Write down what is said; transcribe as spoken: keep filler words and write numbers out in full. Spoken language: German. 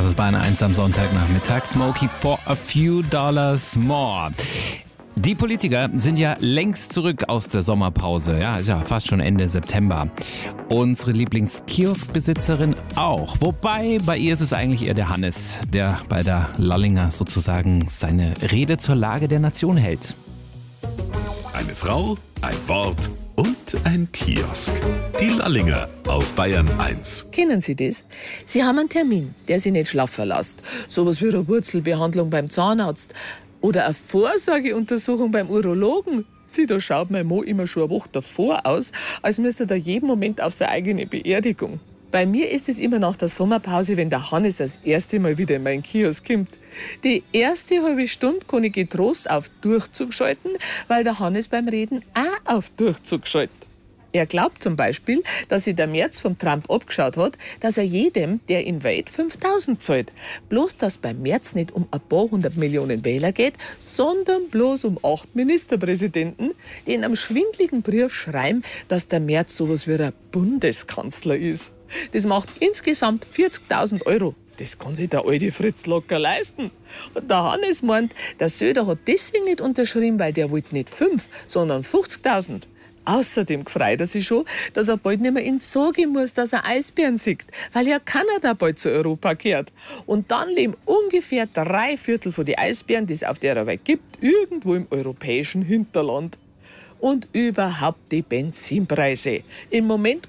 ist Bayern eins am Sonntagnachmittag. Smokey for a few dollars more. Die Politiker sind ja längst zurück aus der Sommerpause. Ja, ist ja fast schon Ende September. Unsere Lieblingskioskbesitzerin auch. Wobei, bei ihr ist es eigentlich eher der Hannes, der bei der Lallinger sozusagen seine Rede zur Lage der Nation hält. Eine Frau, ein Wort und ein Kiosk. Die Lallinger auf Bayern eins. Kennen Sie das? Sie haben einen Termin, der Sie nicht schlafen lässt. Sowas wie eine Wurzelbehandlung beim Zahnarzt oder eine Vorsorgeuntersuchung beim Urologen. Sie, da schaut mein Mo immer schon eine Woche davor aus, als müsste er jeden Moment auf seine eigene Beerdigung. Bei mir ist es immer nach der Sommerpause, wenn der Hannes das erste Mal wieder in meinen Kiosk kommt. Die erste halbe Stunde kann ich getrost auf Durchzug schalten, weil der Hannes beim Reden auch auf Durchzug schaltet. Er glaubt zum Beispiel, dass sich der Merz vom Trump abgeschaut hat, dass er jedem, der ihn wählt, fünftausend zahlt. Bloß, dass beim Merz nicht um ein paar hundert Millionen Wähler geht, sondern bloß um acht Ministerpräsidenten, die in einem schwindligen Brief schreiben, dass der Merz sowas wie ein Bundeskanzler ist. Das macht insgesamt vierzigtausend Euro. Das kann sich der alte Fritz locker leisten. Und der Hannes meint, der Söder hat deswegen nicht unterschrieben, weil der wollte nicht fünf, sondern fünfzigtausend. Außerdem freut er sich schon, dass er bald nicht mehr in sagen muss, dass er Eisbären sieht, weil ja Kanada bald zu Europa gehört. Und dann leben ungefähr drei Viertel von den Eisbären, die es auf der Welt gibt, irgendwo im europäischen Hinterland. Und überhaupt die Benzinpreise. Im Moment